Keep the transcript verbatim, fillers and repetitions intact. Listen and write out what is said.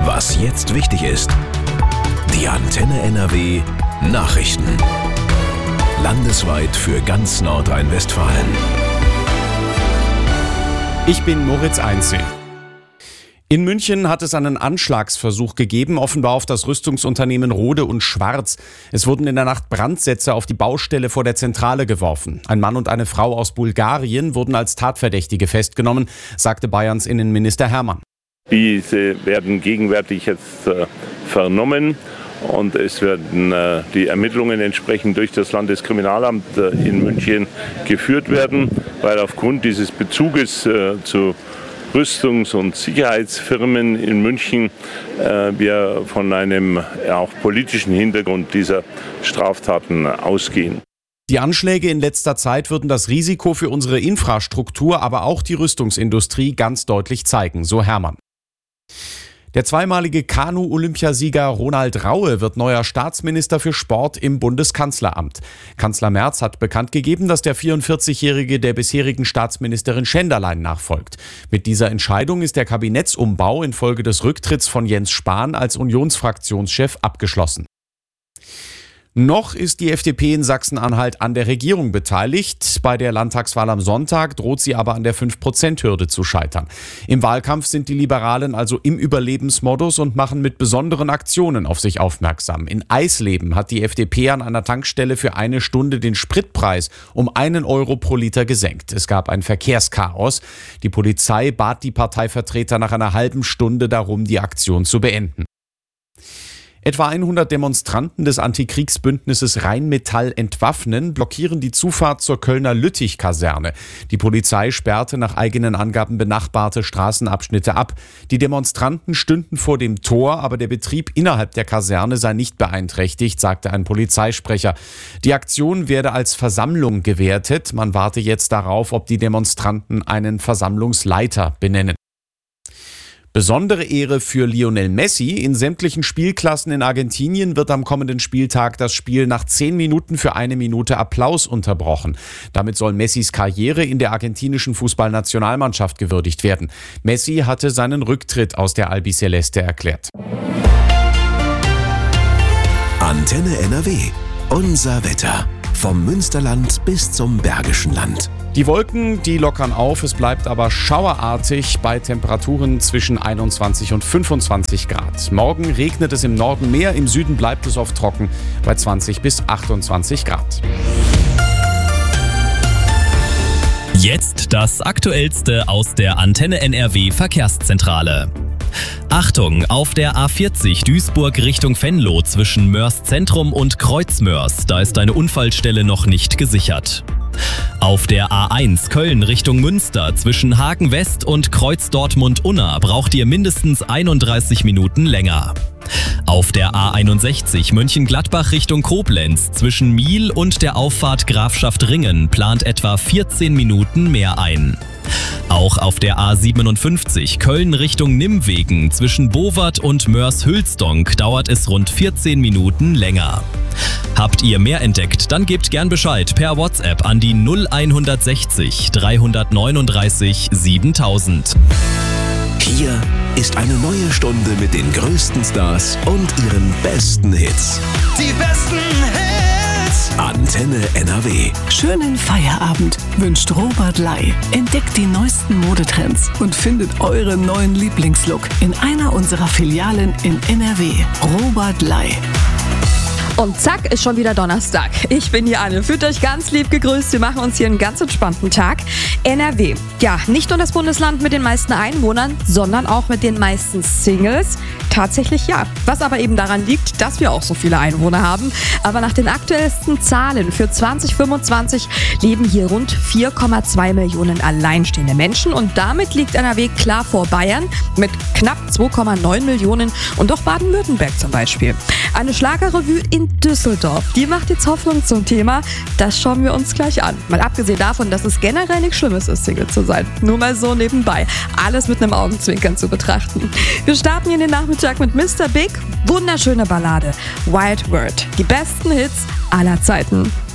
Was jetzt wichtig ist. Die Antenne N R W Nachrichten. Landesweit für ganz Nordrhein-Westfalen. Ich bin Moritz Einzel. In München hat es einen Anschlagsversuch gegeben, offenbar auf das Rüstungsunternehmen Rohde und Schwarz. Es wurden in der Nacht Brandsätze auf die Baustelle vor der Zentrale geworfen. Ein Mann und eine Frau aus Bulgarien wurden als Tatverdächtige festgenommen, sagte Bayerns Innenminister Hermann. Diese werden gegenwärtig jetzt äh, vernommen und es werden äh, die Ermittlungen entsprechend durch das Landeskriminalamt äh, in München geführt werden, weil aufgrund dieses Bezuges äh, zu Rüstungs- und Sicherheitsfirmen in München äh, wir von einem ja, auch politischen Hintergrund dieser Straftaten ausgehen. Die Anschläge in letzter Zeit würden das Risiko für unsere Infrastruktur, aber auch die Rüstungsindustrie ganz deutlich zeigen, so Hermann. Der zweimalige Kanu-Olympiasieger Ronald Raue wird neuer Staatsminister für Sport im Bundeskanzleramt. Kanzler Merz hat bekannt gegeben, dass der vierundvierzigjährige der bisherigen Staatsministerin Schenderlein nachfolgt. Mit dieser Entscheidung ist der Kabinettsumbau infolge des Rücktritts von Jens Spahn als Unionsfraktionschef abgeschlossen. Noch ist die F D P in Sachsen-Anhalt an der Regierung beteiligt. Bei der Landtagswahl am Sonntag droht sie aber an der fünf Prozent Hürde zu scheitern. Im Wahlkampf sind die Liberalen also im Überlebensmodus und machen mit besonderen Aktionen auf sich aufmerksam. In Eisleben hat die F D P an einer Tankstelle für eine Stunde den Spritpreis um einen Euro pro Liter gesenkt. Es gab ein Verkehrschaos. Die Polizei bat die Parteivertreter nach einer halben Stunde darum, die Aktion zu beenden. Etwa hundert Demonstranten des Antikriegsbündnisses Rheinmetall entwaffnen blockieren die Zufahrt zur Kölner Lüttich-Kaserne. Die Polizei sperrte nach eigenen Angaben benachbarte Straßenabschnitte ab. Die Demonstranten stünden vor dem Tor, aber der Betrieb innerhalb der Kaserne sei nicht beeinträchtigt, sagte ein Polizeisprecher. Die Aktion werde als Versammlung gewertet. Man warte jetzt darauf, ob die Demonstranten einen Versammlungsleiter benennen. Besondere Ehre für Lionel Messi. In sämtlichen Spielklassen in Argentinien wird am kommenden Spieltag das Spiel nach zehn Minuten für eine Minute Applaus unterbrochen. Damit soll Messis Karriere in der argentinischen Fußballnationalmannschaft gewürdigt werden. Messi hatte seinen Rücktritt aus der Albiceleste erklärt. Antenne N R W. Unser Wetter. Vom Münsterland bis zum Bergischen Land. Die Wolken, die lockern auf, es bleibt aber schauerartig bei Temperaturen zwischen einundzwanzig und fünfundzwanzig Grad. Morgen regnet es im Norden mehr, im Süden bleibt es oft trocken bei zwanzig bis achtundzwanzig Grad. Jetzt das Aktuellste aus der Antenne N R W Verkehrszentrale. Achtung, auf der A vierzig Duisburg Richtung Venlo zwischen Mörs Zentrum und Kreuzmörs, da ist eine Unfallstelle noch nicht gesichert. Auf der A eins Köln Richtung Münster zwischen Hagen West und Kreuz Dortmund-Unna braucht ihr mindestens einunddreißig Minuten länger. Auf der A einundsechzig Mönchengladbach Richtung Koblenz zwischen Miel und der Auffahrt Grafschaft Ringen plant etwa vierzehn Minuten mehr ein. Auch auf der A siebenundfünfzig Köln Richtung Nimwegen zwischen Bowart und Mörs-Hülsdonk dauert es rund vierzehn Minuten länger. Habt ihr mehr entdeckt, dann gebt gern Bescheid per WhatsApp an die null hundertsechzig dreihundertneununddreißig siebentausend. Hier ist eine neue Stunde mit den größten Stars und ihren besten Hits. Die besten Hits! Antenne N R W. Schönen Feierabend wünscht Robert Ley. Entdeckt die neuesten Modetrends und findet euren neuen Lieblingslook in einer unserer Filialen in N R W. Robert Ley. Und zack, ist schon wieder Donnerstag. Ich bin die Anne, fühlt euch ganz lieb gegrüßt. Wir machen uns hier einen ganz entspannten Tag. N R W, ja, nicht nur das Bundesland mit den meisten Einwohnern, sondern auch mit den meisten Singles. Tatsächlich ja. Was aber eben daran liegt, dass wir auch so viele Einwohner haben. Aber nach den aktuellsten Zahlen für zwanzig fünfundzwanzig leben hier rund vier Komma zwei Millionen alleinstehende Menschen. Und damit liegt N R W klar vor Bayern mit knapp zwei Komma neun Millionen und auch Baden-Württemberg zum Beispiel. Eine Schlagerrevue in Düsseldorf, die macht jetzt Hoffnung zum Thema. Das schauen wir uns gleich an. Mal abgesehen davon, dass es generell nichts Schlimmes ist, Single zu sein. Nur mal so nebenbei. Alles mit einem Augenzwinkern zu betrachten. Wir starten hier den Nachmittag mit Mister Big. Wunderschöne Ballade. Wild World. Die besten Hits aller Zeiten.